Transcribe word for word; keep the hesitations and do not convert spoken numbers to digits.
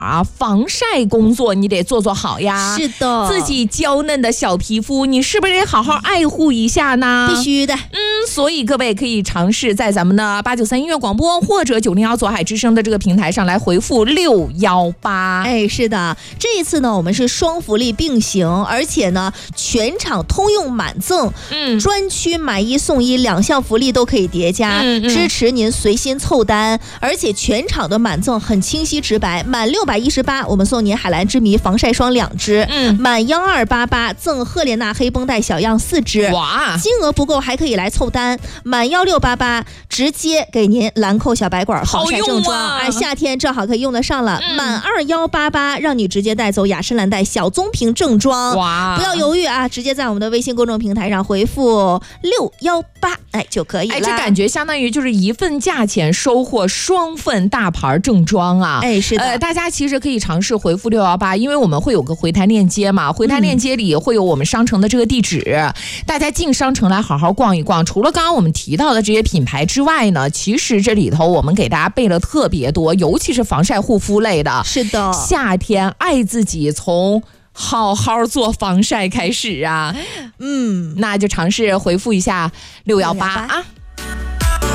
啊，防晒工作你得做做好呀。 是的， 自己娇嫩的小皮肤，你是不是得好好爱护一下呢？ 必须的。 嗯，所以各位可以尝试在咱们的八九三音乐广播或者九零幺左海之声的这个平台上来回复六幺八。 哎，是的，这一次呢，我们是双福利并行，而且呢，全场通用满赠， 嗯， 专区买一送一，两项福利都可以叠加， 嗯嗯、 支持您随心凑单，而且全场的满赠很清晰直白，满六百一十八，我们送您海蓝之谜防晒霜两支， 嗯， 满幺二八八赠赫莲娜黑绷带小样四支， 哇， 金额不够还可以来凑单，满幺六八八直接给您兰蔻小白管防晒正装， 啊、 哎，夏天正好可以用得上了， 嗯、 满二幺八八让你直接带走雅诗兰黛小棕瓶正装， 哇， 不要犹豫啊，直接在我们的微信公众平台上回复六幺八，哎就可以了。 哎，这感觉相当于就是一份价钱收获双份大牌正装啊！ 哎，是的， 呃，大家其实可以尝试回复六幺八，因为我们会有个回弹链接嘛，回弹链接里会有我们商城的这个地址，嗯、大家进商城来好好逛一逛。除了刚刚我们提到的这些品牌之外呢，其实这里头我们给大家备了特别多，尤其是防晒护肤类的。 是的， 夏天爱自己，从好好做防晒开始啊， 嗯， 那就尝试回复一下六幺八啊。